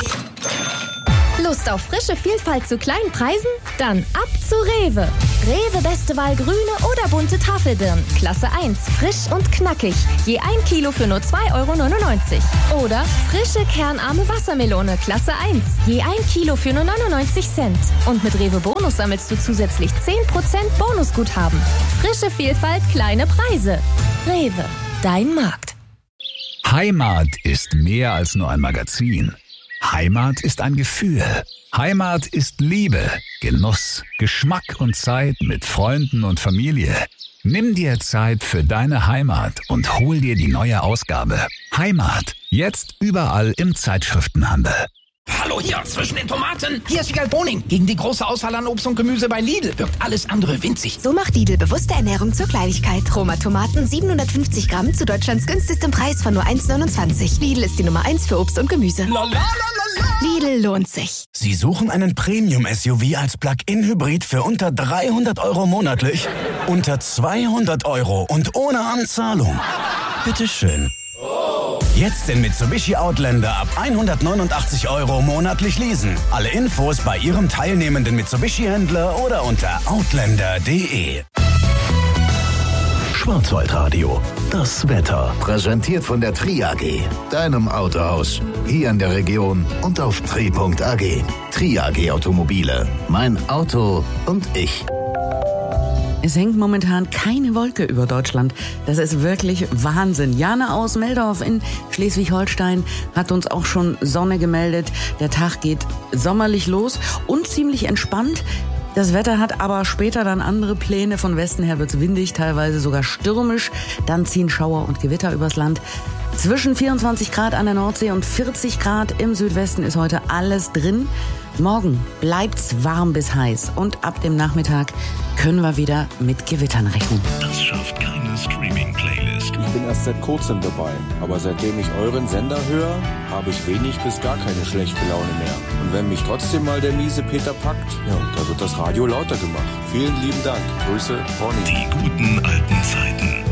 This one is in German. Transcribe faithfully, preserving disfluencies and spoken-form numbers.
Lust auf frische Vielfalt zu kleinen Preisen? Dann ab zu Rewe. Rewe beste Wahl grüne oder bunte Tafelbirnen. Klasse eins, frisch und knackig. Je ein Kilo für nur zwei Euro neunundneunzig. Oder frische kernarme Wassermelone. Klasse eins. Je ein Kilo für nur neunundneunzig Cent. Und mit Rewe Bonus sammelst du zusätzlich zehn Prozent Bonusguthaben. Frische Vielfalt, kleine Preise. Rewe, dein Markt. Heimat ist mehr als nur ein Magazin. Heimat ist ein Gefühl. Heimat ist Liebe, Genuss, Geschmack und Zeit mit Freunden und Familie. Nimm dir Zeit für deine Heimat und hol dir die neue Ausgabe. Heimat, jetzt überall im Zeitschriftenhandel. Hallo hier, zwischen den Tomaten. Hier ist Wiegald Boning. Gegen die große Auswahl an Obst und Gemüse bei Lidl wirkt alles andere winzig. So macht Lidl bewusste Ernährung zur Kleinigkeit. Roma Tomaten siebenhundertfünfzig Gramm zu Deutschlands günstigstem Preis von nur eins neunundzwanzig. Lidl ist die Nummer eins für Obst und Gemüse. Lidl lohnt sich. Sie suchen einen Premium-S U V als Plug-in-Hybrid für unter dreihundert Euro monatlich? Unter zweihundert Euro und ohne Anzahlung? Bitteschön. Jetzt den Mitsubishi Outlander ab hundertneunundachtzig Euro monatlich leasen. Alle Infos bei Ihrem teilnehmenden Mitsubishi-Händler oder unter outlander punkt de. Schwarzwaldradio, das Wetter. Präsentiert von der Tri A G, deinem Autohaus. Hier in der Region und auf tri punkt a g. Tri A G Automobile, mein Auto und ich. Es hängt momentan keine Wolke über Deutschland. Das ist wirklich Wahnsinn. Jana aus Meldorf in Schleswig-Holstein hat uns auch schon Sonne gemeldet. Der Tag geht sommerlich los und ziemlich entspannt. Das Wetter hat aber später dann andere Pläne. Von Westen her wird's windig, teilweise sogar stürmisch. Dann ziehen Schauer und Gewitter übers Land. Zwischen vierundzwanzig Grad an der Nordsee und vierzig Grad im Südwesten ist heute alles drin. Morgen bleibt's warm bis heiß und ab dem Nachmittag können wir wieder mit Gewittern rechnen. Das schafft keine Streaming-Playlist. Ich bin erst seit kurzem dabei, aber seitdem ich euren Sender höre, habe ich wenig bis gar keine schlechte Laune mehr. Und wenn mich trotzdem mal der miese Peter packt, ja, da wird das Radio lauter gemacht. Vielen lieben Dank. Grüße, Ronny. Die guten alten Zeiten.